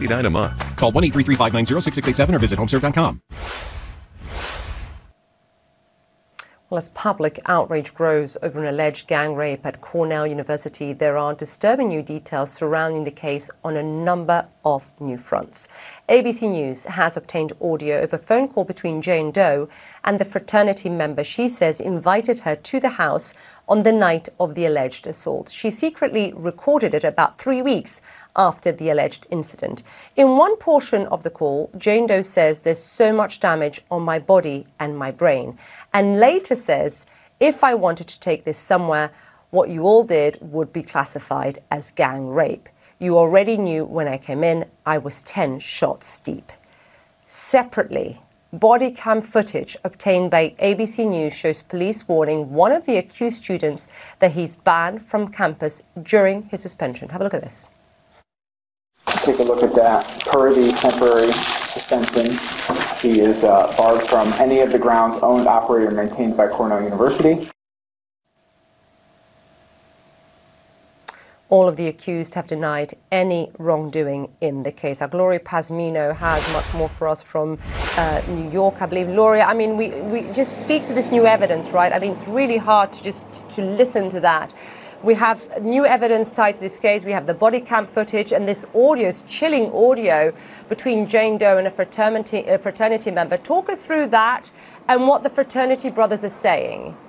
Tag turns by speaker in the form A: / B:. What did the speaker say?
A: $59 a month.
B: Call 1-833-590-6687 or visit homeserve.com.
C: Well, as public outrage grows over an alleged gang rape at Cornell University, there are disturbing new details surrounding the case on a number of new fronts. ABC News has obtained audio of a phone call between Jane Doe and the fraternity member she says invited her to the house on the night of the alleged assault. She secretly recorded it about 3 weeks after the alleged incident. In one portion of the call, Jane Doe says there's so much damage on my body and my brain, and later says, if I wanted to take this somewhere, what you all did would be classified as gang rape. You already knew when I came in, I was 10 shots deep. Separately, body cam footage obtained by ABC News shows police warning one of the accused students that he's banned from campus during his suspension. Have a look at this.
D: Take a look at that. Per the temporary suspension, he is barred from any of the grounds owned, operated, or maintained by Cornell University.
C: All of the accused have denied any wrongdoing in the case. Our Gloria Pazmino has much more for us from New York, I believe. Gloria, I mean, we just speak to this new evidence, right? I mean, it's really hard to just to listen to that. We have new evidence tied to this case. We have the body cam footage and this audio, this chilling audio between Jane Doe and a fraternity member. Talk us through that and what the fraternity brothers are saying.